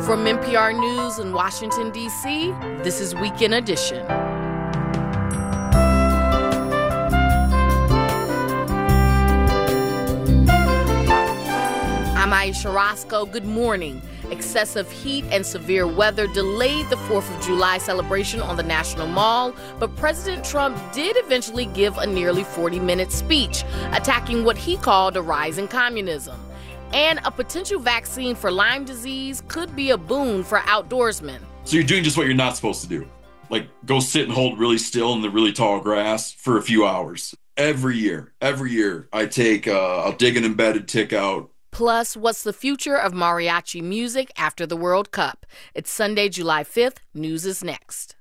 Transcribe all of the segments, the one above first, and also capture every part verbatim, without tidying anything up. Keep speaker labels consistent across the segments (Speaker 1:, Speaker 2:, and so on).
Speaker 1: From N P R News in Washington, D C, this is Weekend Edition. I'm Aisha Roscoe. Good morning. Excessive heat and severe weather delayed the fourth of July celebration on the National Mall, but President Trump did eventually give a nearly forty-minute speech attacking what he called a rise in communism. And a potential vaccine for Lyme disease could be a boon for outdoorsmen.
Speaker 2: So you're doing just what you're not supposed to do. Like go sit and hold really still in the really tall grass for a few hours. Every year, every year I take, uh, I'll dig an embedded tick out.
Speaker 1: Plus, what's the future of mariachi music after the World Cup? It's Sunday, July fifth. News is next.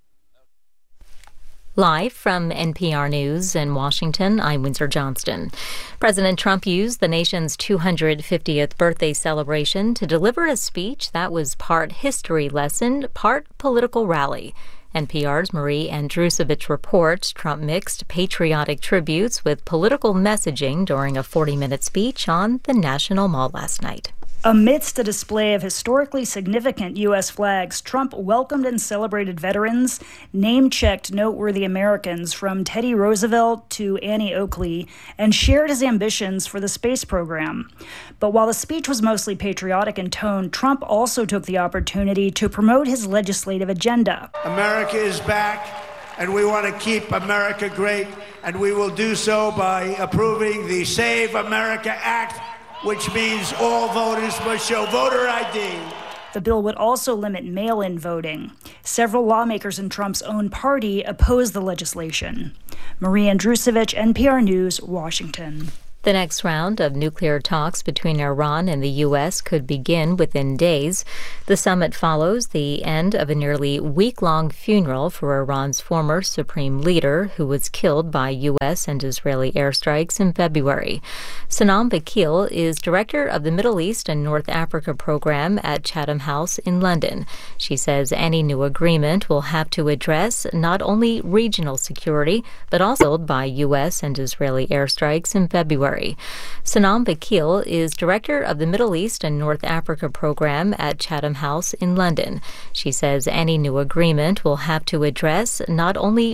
Speaker 3: Live from N P R News in Washington, I'm Windsor Johnston. President Trump used the nation's two hundred fiftieth birthday celebration to deliver a speech that was part history lesson, part political rally. N P R's Marie Andrusovich reports Trump mixed patriotic tributes with political messaging during a forty-minute speech on the National Mall last night.
Speaker 4: Amidst a display of historically significant U S flags, Trump welcomed and celebrated veterans, name-checked noteworthy Americans from Teddy Roosevelt to Annie Oakley, and shared his ambitions for the space program. But while the speech was mostly patriotic in tone, Trump also took the opportunity to promote his legislative agenda.
Speaker 5: America is back, and we want to keep America great, and we will do so by approving the Save America Act, which means all voters must show voter I D.
Speaker 4: The bill would also limit mail-in voting. Several lawmakers in Trump's own party opposed the legislation. Marie Andrusovich, N P R News, Washington.
Speaker 3: The next round of nuclear talks between Iran and the U S could begin within days. The summit follows the end of a nearly week-long funeral for Iran's former supreme leader, who was killed by U S and Israeli airstrikes in February. Sanam Vakil is director of the Middle East and North Africa program at Chatham House in London. She says any new agreement will have to address not only regional security, but also by U S and Israeli airstrikes in February. Sanam Vakil is director of the Middle East and North Africa program at Chatham House in London. She says any new agreement will have to address not only